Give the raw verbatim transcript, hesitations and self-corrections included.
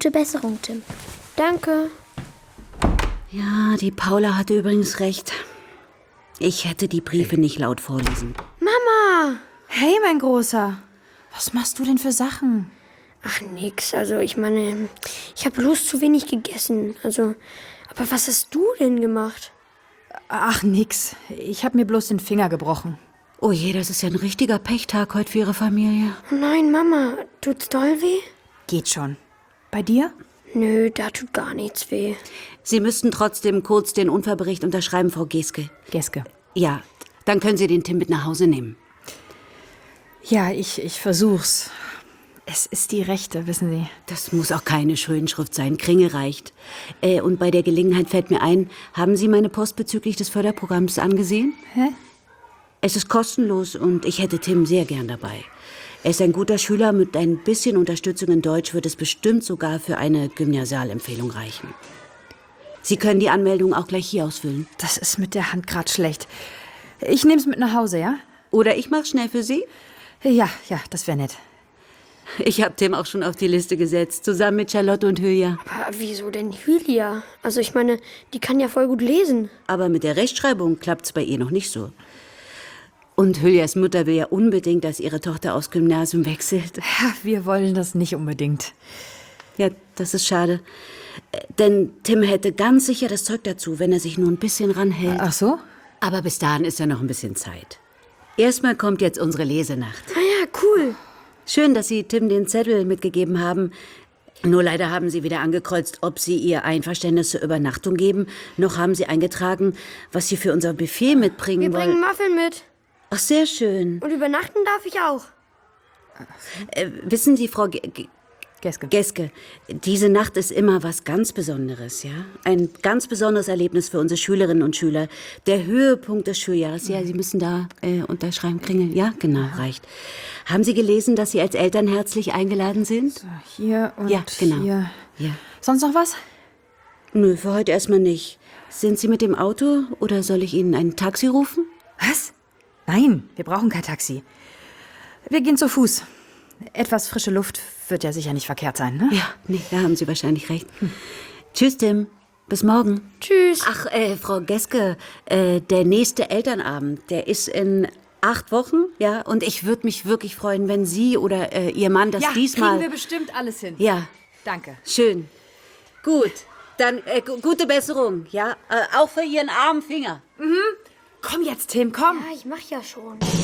Gute Besserung, Tim. Danke. Ja, die Paula hatte übrigens recht. Ich hätte die Briefe nicht laut vorlesen. Mama! Hey, mein Großer. Was machst du denn für Sachen? Ach, nix. Also, ich meine, ich habe bloß zu wenig gegessen. Also, aber was hast du denn gemacht? Ach, nix. Ich habe mir bloß den Finger gebrochen. Oh je, das ist ja ein richtiger Pechtag heute für Ihre Familie. Oh nein, Mama. Tut's doll weh? Geht schon. Bei dir? Nö, da tut gar nichts weh. Sie müssten trotzdem kurz den Unfallbericht unterschreiben, Frau Geske. Geske. Ja, dann können Sie den Tim mit nach Hause nehmen. Ja, ich, ich versuch's. Es ist die Rechte, wissen Sie. Das muss auch keine Schönschrift sein. Kringe reicht. Äh, und bei der Gelegenheit fällt mir ein, haben Sie meine Post bezüglich des Förderprogramms angesehen? Hä? Es ist kostenlos und ich hätte Tim sehr gern dabei. Er ist ein guter Schüler, mit ein bisschen Unterstützung in Deutsch wird es bestimmt sogar für eine Gymnasialempfehlung reichen. Sie können die Anmeldung auch gleich hier ausfüllen. Das ist mit der Hand grad schlecht. Ich nehm's mit nach Hause, ja? Oder ich mach's schnell für Sie. Ja, ja, das wäre nett. Ich habe Tim auch schon auf die Liste gesetzt, zusammen mit Charlotte und Hülya. Aber wieso denn Hylia? Also, ich meine, die kann ja voll gut lesen. Aber mit der Rechtschreibung klappt's bei ihr noch nicht so. Und Hülyas Mutter will ja unbedingt, dass ihre Tochter aufs Gymnasium wechselt. Ja, wir wollen das nicht unbedingt. Ja, das ist schade. Äh, Denn Tim hätte ganz sicher das Zeug dazu, wenn er sich nur ein bisschen ranhält. Ach so? Aber bis dahin ist ja noch ein bisschen Zeit. Erstmal kommt jetzt unsere Lesenacht. Ah ja, cool. Schön, dass Sie Tim den Zettel mitgegeben haben. Nur leider haben Sie weder angekreuzt, ob Sie Ihr Einverständnis zur Übernachtung geben, noch haben Sie eingetragen, was Sie für unser Buffet mitbringen Wir wollen. bringen Muffin mit. Ach, sehr schön. Und übernachten darf ich auch. Äh, wissen Sie, Frau Ge Ge Geske. Geske, diese Nacht ist immer was ganz Besonderes, ja? Ein ganz besonderes Erlebnis für unsere Schülerinnen und Schüler. Der Höhepunkt des Schuljahres. Ja, Sie müssen da äh, unterschreiben, kringeln. Ja, genau, reicht. Haben Sie gelesen, dass Sie als Eltern herzlich eingeladen sind? Hier und Ja, genau. hier. Ja. Sonst noch was? Nö, für heute erstmal nicht. Sind Sie mit dem Auto oder soll ich Ihnen ein Taxi rufen? Was? Nein, wir brauchen kein Taxi. Wir gehen zu Fuß. Etwas frische Luft wird ja sicher nicht verkehrt sein, ne? Ja, nee, da haben Sie wahrscheinlich recht. Hm. Tschüss, Tim. Bis morgen. Tschüss. Ach, äh, Frau Geske, äh, der nächste Elternabend, der ist in acht Wochen, ja? Und ich würde mich wirklich freuen, wenn Sie oder äh, Ihr Mann das ja, diesmal... kriegen wir bestimmt alles hin. Ja, Danke. schön. Gut, dann äh, gu- gute Besserung, ja? Äh, auch für Ihren armen Finger. Komm jetzt, Tim, komm. Ja, ich mach ja schon.